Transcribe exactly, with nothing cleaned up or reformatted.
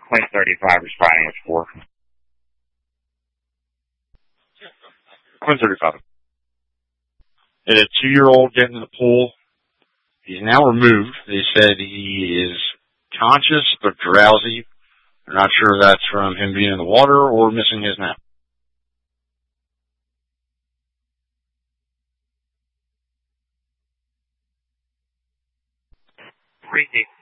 Queen thirty-five responding with four. Queen thirty-five. And a two-year-old getting in the pool. He's now removed. They said he is conscious but drowsy. They're not sure if that's from him being in the water or missing his nap. Precinct